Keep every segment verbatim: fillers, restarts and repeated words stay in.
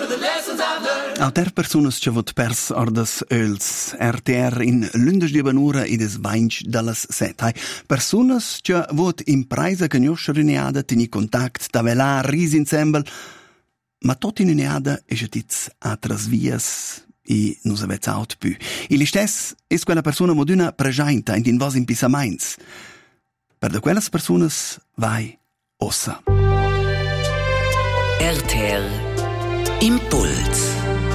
Alter persunas che vot pers ordas öls R T R in lundes di banura id es vainch dallas set. Hai persunas che vot in praisa cagnoscia rineada teni contact da velar ris insembel, ma tot in rineada e jetiz atras vias e nus avets aut pü. E l'istess es quella persona moduna prejainta in din vos in pisamains. Per de quellas persunas vai ossa. R T R Impuls.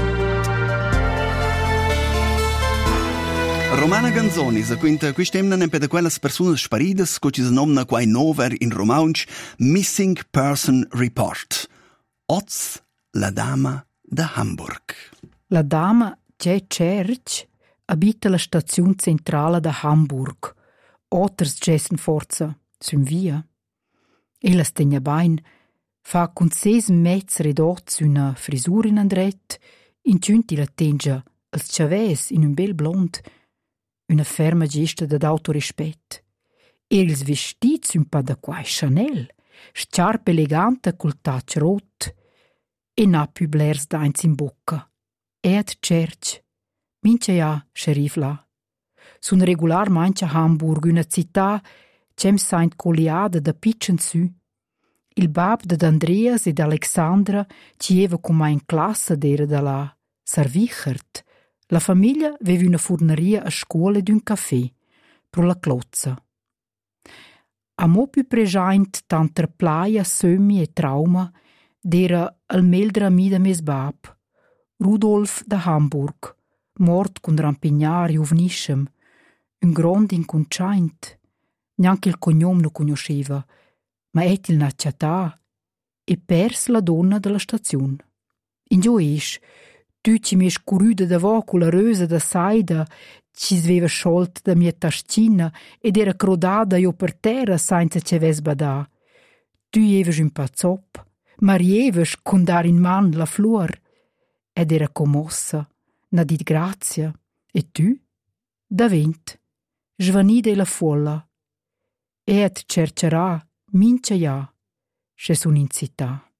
Romana Ganzoni sa quinta quistemna ne per de quellas persunas sparidas co ci se nomna quai nover in romaunch Missing Person Report. Oz la dama da Hamburg. La dama J. Church abita la staziun centrala da Hamburg. Oters gessen forza sum via. Ella stegna bain, fa cun ses metz redots una frisura in andret, in ciunti la tengia als chaves in un bel blond, una ferma gesta d'ad autorispet. E ils vestits un pa da quai Chanel, sciarpe eleganta col tac rot, e na più blers dains in bocca. Ed Church, mince ja scherif la. Sun regular mancha Hamburg, una città cem saint coliada da pitchen su. Il bab d'ad Andreas ed Alexandra cieva cuma in classa d'era da la Sarvichert. La famiglia veva una furneria a scuola ed un caffè, pro la clozza. A mo più prejaint tanter plaia, sömi e trauma d'era al meldra amida mes bab, Rudolf da Hamburg, mort cun rampignar juvnischem, un grond inconciaint. Neanche il cognom lo conosceva, ma et il nacciatà e pers la donna della staziun. In giù esch, tu ci mi scurüda davò con la rösa da saida, ci sveva sciolt da mia tascina ed era crodada io per terra senza ce ves badà. Tu jeves un pazzop, ma rieves con dar in man la flor, ed era commossa, na dit grazia, e tu? Da vent, svanida la folla, et cercerà, mince ja, che sun in città.